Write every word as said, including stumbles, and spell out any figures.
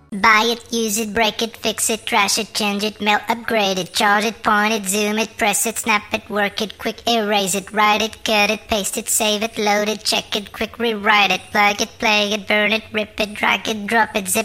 Buy it, use it, break it, fix it, trash it, change it, melt, upgrade it, charge it, point it, zoom it, press it, snap it, work it, quick erase it, write it, cut it, paste it, save it, load it, check it, quick rewrite it, plug it, play it, burn it, rip it, drag it, drop it, zip